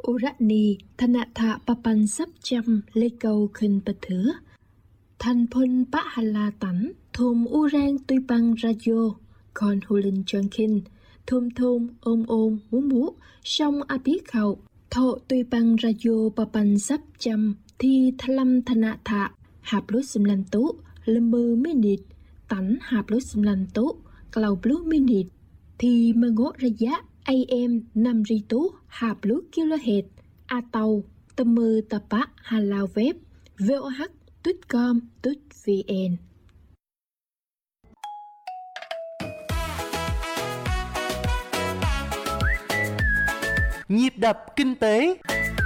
Urani Thanatha Papan Sắp Chăm Lê Cầu Khinh Bật Thứa Thành Phun Bá Hà La Tánh Thùm U Rang Tuy Băng Radio Con Hồ Linh Trần Kinh Thùm Thùm Ôm Ôm Mú Mú Sông A Bí Khẩu Thọ Tuy Băng Radio Papan Sắp Chăm Thi Thalam Thanatha Hạp Lốt Xâm Lan Tú Lâm Mơ Minute Tánh Hạp Lốt Xâm Lan Tú Cloud Blue Minute Thì Mơ Ngộ Ra Giá AM 5 ri tú 20 kHz atau temu tapak halau web voh.com.vn. Nhịp đập kinh tế.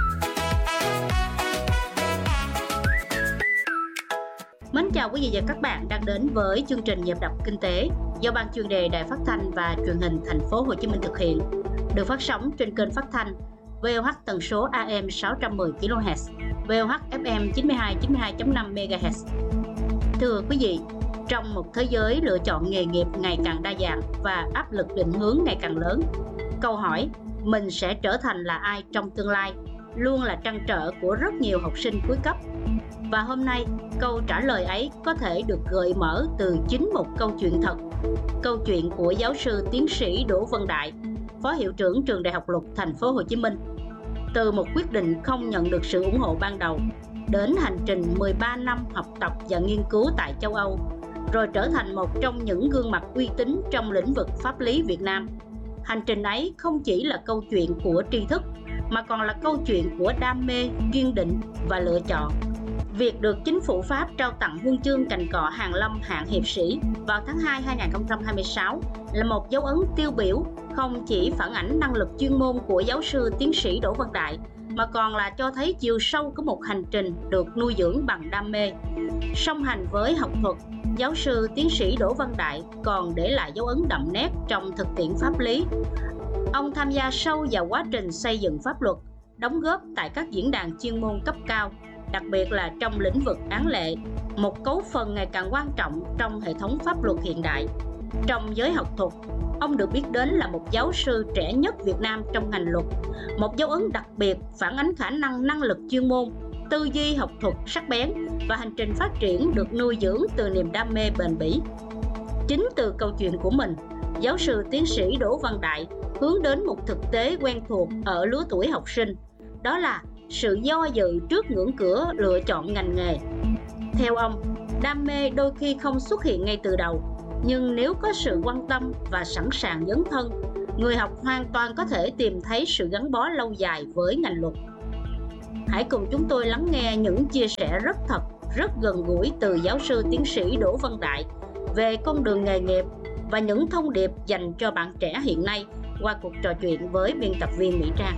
Mến chào quý vị và các bạn đang đến với chương trình Nhịp đập kinh tế do Ban chuyên đề Đài Phát thanh và Truyền hình Thành phố Hồ Chí Minh thực hiện, được phát sóng trên kênh phát thanh VOH tần số AM 610 kHz, VOH FM 92.5 MHz. Thưa quý vị, trong một thế giới lựa chọn nghề nghiệp ngày càng đa dạng và áp lực định hướng ngày càng lớn, câu hỏi mình sẽ trở thành là ai trong tương lai luôn là trăn trở của rất nhiều học sinh cuối cấp. Và hôm nay, câu trả lời ấy có thể được gợi mở từ chính một câu chuyện thật. Câu chuyện của giáo sư tiến sĩ Đỗ Văn Đại, Phó Hiệu trưởng Trường Đại học Luật Thành phố Hồ Chí Minh. Từ một quyết định không nhận được sự ủng hộ ban đầu, đến hành trình 13 năm học tập và nghiên cứu tại châu Âu, rồi trở thành một trong những gương mặt uy tín trong lĩnh vực pháp lý Việt Nam. Hành trình ấy không chỉ là câu chuyện của tri thức, mà còn là câu chuyện của đam mê, kiên định và lựa chọn. Việc được chính phủ Pháp trao tặng huân chương cành cọ Hàn Lâm hạng hiệp sĩ vào tháng 2 2026 là một dấu ấn tiêu biểu, không chỉ phản ảnh năng lực chuyên môn của giáo sư tiến sĩ Đỗ Văn Đại, mà còn là cho thấy chiều sâu của một hành trình được nuôi dưỡng bằng đam mê. Song hành với học thuật, giáo sư tiến sĩ Đỗ Văn Đại còn để lại dấu ấn đậm nét trong thực tiễn pháp lý. Ông tham gia sâu vào quá trình xây dựng pháp luật, đóng góp tại các diễn đàn chuyên môn cấp cao, đặc biệt là trong lĩnh vực án lệ, một cấu phần ngày càng quan trọng trong hệ thống pháp luật hiện đại. Trong giới học thuật, ông được biết đến là một giáo sư trẻ nhất Việt Nam trong ngành luật, một dấu ấn đặc biệt phản ánh khả năng lực chuyên môn, tư duy học thuật sắc bén và hành trình phát triển được nuôi dưỡng từ niềm đam mê bền bỉ. Chính từ câu chuyện của mình, giáo sư tiến sĩ Đỗ Văn Đại hướng đến một thực tế quen thuộc ở lứa tuổi học sinh, đó là sự do dự trước ngưỡng cửa lựa chọn ngành nghề. Theo ông, đam mê đôi khi không xuất hiện ngay từ đầu, nhưng nếu có sự quan tâm và sẵn sàng dấn thân, người học hoàn toàn có thể tìm thấy sự gắn bó lâu dài với ngành luật. Hãy cùng chúng tôi lắng nghe những chia sẻ rất thật, rất gần gũi từ giáo sư tiến sĩ Đỗ Văn Đại về con đường nghề nghiệp và những thông điệp dành cho bạn trẻ hiện nay qua cuộc trò chuyện với biên tập viên Mỹ Trang.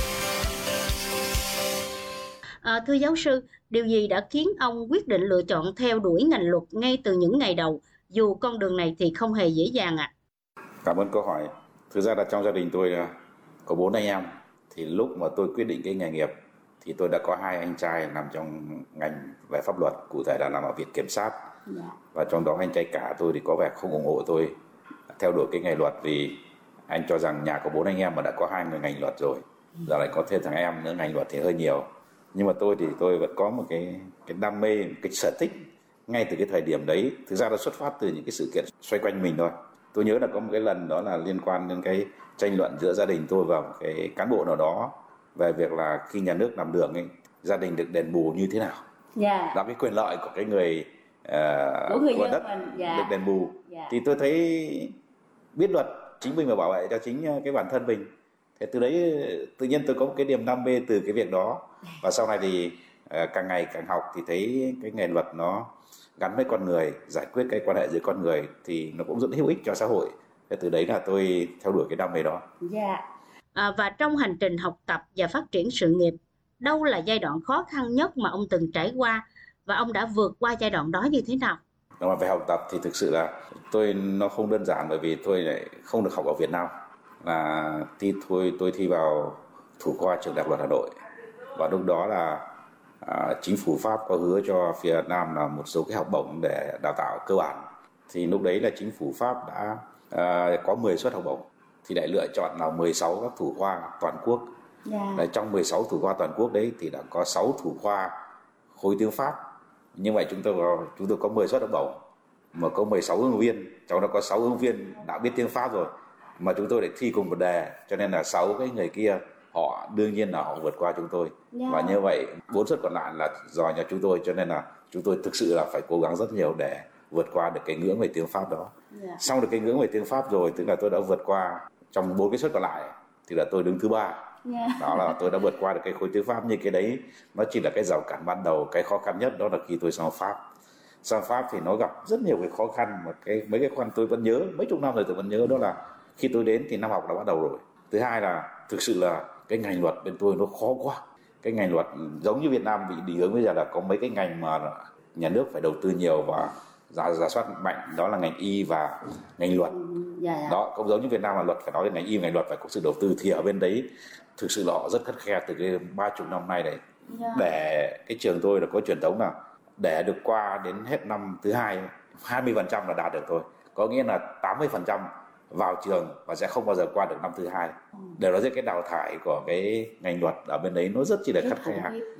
Thưa giáo sư, điều gì đã khiến ông quyết định lựa chọn theo đuổi ngành luật ngay từ những ngày đầu, dù con đường này thì không hề dễ dàng ạ? Cảm ơn câu hỏi. Thực ra là trong gia đình tôi có 4 anh em. Thì lúc mà tôi quyết định cái nghề nghiệp thì tôi đã có 2 anh trai nằm trong ngành về pháp luật, cụ thể là làm ở Viện Kiểm sát. Và trong đó anh trai cả tôi thì có vẻ không ủng hộ tôi theo đuổi cái nghề luật, vì anh cho rằng nhà có 4 anh em mà đã có 2 người ngành luật rồi, giờ lại có thêm thằng em nữa ngành luật thì hơi nhiều. Nhưng mà tôi thì tôi vẫn có một cái đam mê, một cái sở thích ngay từ cái thời điểm đấy. Thực ra nó xuất phát từ những cái sự kiện xoay quanh mình thôi. Tôi nhớ là có một cái lần đó là liên quan đến cái tranh luận giữa gia đình tôi và một cái cán bộ nào đó về việc là khi nhà nước làm đường ấy, gia đình được đền bù như thế nào. Là cái quyền lợi của cái người của đất được đền bù. Thì tôi thấy biết luật chính mình mà bảo vệ cho chính cái bản thân mình. Thế từ đấy tự nhiên tôi có một cái niềm đam mê từ cái việc đó. Và sau này thì càng ngày càng học thì thấy cái nghề luật nó gắn với con người, giải quyết cái quan hệ giữa con người thì nó cũng rất hữu ích cho xã hội. Thế từ đấy là tôi theo đuổi cái đam mê đó. Và trong hành trình học tập và phát triển sự nghiệp, đâu là giai đoạn khó khăn nhất mà ông từng trải qua và ông đã vượt qua giai đoạn đó như thế nào? Mà về học tập thì thực sự là nó không đơn giản, bởi vì tôi lại không được học ở Việt Nam. Là tôi thi vào thủ khoa trường Đại học Luật Hà Nội, và lúc đó là chính phủ Pháp có hứa cho phía Việt Nam là một số cái học bổng để đào tạo cơ bản. Thì lúc đấy là chính phủ Pháp đã có 10 suất học bổng, thì lại lựa chọn là 16 các thủ khoa toàn quốc. Là trong 16 thủ khoa toàn quốc đấy thì đã có 6 thủ khoa khối tiếng Pháp. Như vậy chúng tôi có 10 suất học bổng mà có 16 ứng viên, trong đó có 6 ứng viên đã biết tiếng Pháp rồi mà chúng tôi lại thi cùng một đề, cho nên là 6 cái người kia họ đương nhiên là họ vượt qua chúng tôi. Và như vậy 4 suất còn lại là do nhà chúng tôi, cho nên là chúng tôi thực sự là phải cố gắng rất nhiều để vượt qua được cái ngưỡng về tiếng Pháp đó. Xong được cái ngưỡng về tiếng Pháp rồi, tức là tôi đã vượt qua trong 4 cái suất còn lại thì là tôi đứng thứ 3. Đó là tôi đã vượt qua được cái khối tiếng Pháp. Như cái đấy nó chỉ là cái rào cản ban đầu. Cái khó khăn nhất đó là khi tôi sang Pháp thì nó gặp rất nhiều cái khó khăn, mà mấy cái khó khăn tôi vẫn nhớ, mấy chục năm rồi tôi vẫn nhớ. Đó là khi tôi đến thì năm học đã bắt đầu rồi. Thứ hai là thực sự là cái ngành luật bên tôi nó khó quá. Cái ngành luật giống như Việt Nam bị định hướng bây giờ là có mấy cái ngành mà nhà nước phải đầu tư nhiều và rà soát mạnh, đó là ngành y và ngành luật. Đó, không giống như Việt Nam là luật phải nói đến ngành y, ngành luật phải có sự đầu tư, thì ở bên đấy thực sự là họ rất khắt khe từ cái 30 năm nay này. Để cái trường tôi là có truyền thống là để được qua đến hết năm thứ 2, 20% là đạt được thôi. Có nghĩa là 80% vào trường và sẽ không bao giờ qua được năm thứ 2. Để nói cái đào thải của cái ngành luật ở bên đấy nó rất chỉ là khắt khe.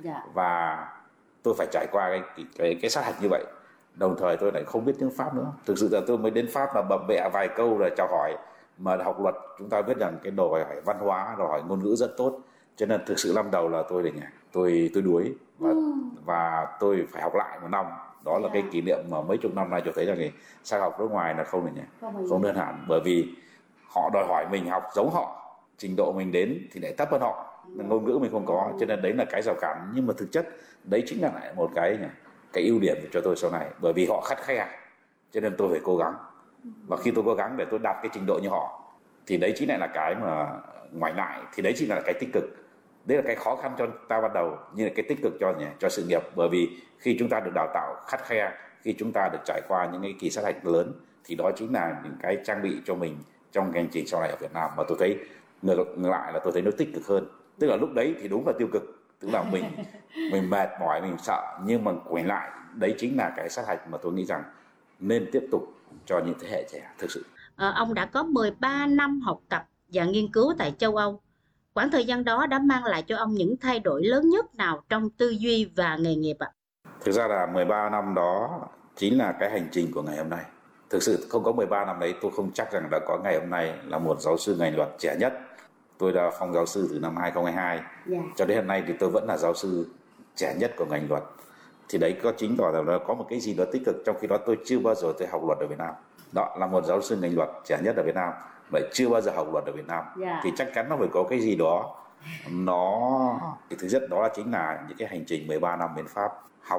Và tôi phải trải qua cái sát hạch như vậy. Đồng thời tôi lại không biết tiếng Pháp nữa. Thực sự là tôi mới đến Pháp là bập bẹ vài câu rồi chào hỏi. Mà học luật chúng ta biết rằng cái đòi hỏi văn hóa, đòi hỏi ngôn ngữ rất tốt. Cho nên thực sự năm đầu là tôi đuối và tôi phải học lại một năm. Đó là cái kỷ niệm mà mấy chục năm nay cho thấy rằng sang học nước ngoài là không đơn giản, bởi vì họ đòi hỏi mình học giống họ, trình độ mình đến thì lại thấp hơn họ, ngôn ngữ mình không có, cho nên đấy là cái rào cản. Nhưng mà thực chất đấy chính là lại một cái ưu điểm cho tôi sau này, bởi vì họ khắt khe cho nên tôi phải cố gắng. Và khi tôi cố gắng để tôi đạt cái trình độ như họ thì đấy chính là cái mà ngoảnh lại thì đấy chính là cái tích cực. Đấy là cái khó khăn cho ta ban đầu, nhưng là cái tích cực cho sự nghiệp. Bởi vì khi chúng ta được đào tạo khắt khe, khi chúng ta được trải qua những cái kỳ sát hạch lớn thì đó chính là những cái trang bị cho mình trong hành trình sau này ở Việt Nam. Mà tôi thấy ngược lại là tôi thấy nó tích cực hơn. Tức là lúc đấy thì đúng là tiêu cực, tức là mình mệt mỏi, mình sợ, nhưng mà quay lại đấy chính là cái sát hạch mà tôi nghĩ rằng nên tiếp tục cho những thế hệ trẻ thực sự. Ông đã có 13 năm học tập và nghiên cứu tại châu Âu. Quãng thời gian đó đã mang lại cho ông những thay đổi lớn nhất nào trong tư duy và nghề nghiệp ạ? Thực ra là 13 năm đó chính là cái hành trình của ngày hôm nay. Thực sự không có 13 năm đấy tôi không chắc rằng đã có ngày hôm nay là một giáo sư ngành luật trẻ nhất. Tôi đã phong giáo sư từ năm 2022. Cho đến hôm nay thì tôi vẫn là giáo sư trẻ nhất của ngành luật. Thì đấy có chứng tỏ rằng là có một cái gì đó tích cực, trong khi đó tôi chưa bao giờ tôi học luật ở Việt Nam. Đó là một giáo sư ngành luật trẻ nhất ở Việt Nam, vậy chưa bao giờ học luật ở Việt Nam. Thì chắc chắn nó phải có cái gì đó. Thì thứ nhất đó chính là những cái hành trình 13 năm bên Pháp, học